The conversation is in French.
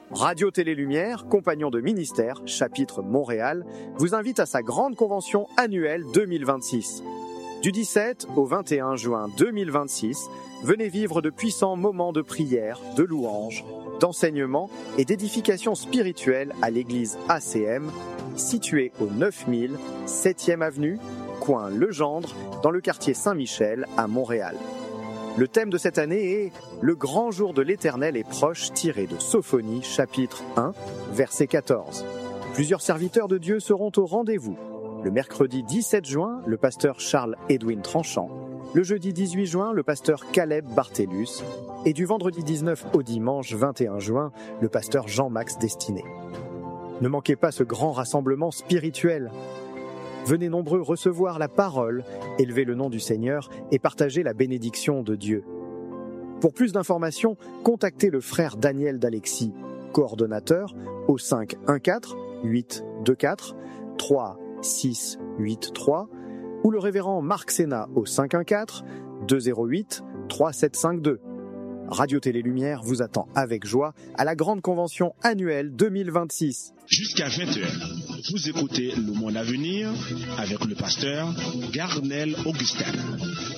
Radio Télé Lumière, compagnon de ministère, chapitre Montréal, vous invite à sa grande convention annuelle 2026. Du 17 au 21 juin 2026, venez vivre de puissants moments de prière, de louange, d'enseignement et d'édification spirituelle à l'église ACM, située au 9000 7e avenue, coin Legendre, dans le quartier Saint-Michel à Montréal. Le thème de cette année est « Le grand jour de l'Éternel est proche » tiré de Sophonie, chapitre 1, verset 14. Plusieurs serviteurs de Dieu seront au rendez-vous. Le mercredi 17 juin, le pasteur Charles-Edwin Tranchant. Le jeudi 18 juin, le pasteur Caleb Bartellus. Et du vendredi 19 au dimanche 21 juin, le pasteur Jean-Max Destiné. Ne manquez pas ce grand rassemblement spirituel. Venez nombreux recevoir la parole, élever le nom du Seigneur et partager la bénédiction de Dieu. Pour plus d'informations, contactez le frère Daniel d'Alexis, coordonnateur, au 514 824 3683 ou le révérend Marc Sénat au 514 208 3752. Radio Télé Lumière vous attend avec joie à la grande convention annuelle 2026. Jusqu'à 20h, vous écoutez Le Monde à venir avec le pasteur Garnel Augustin.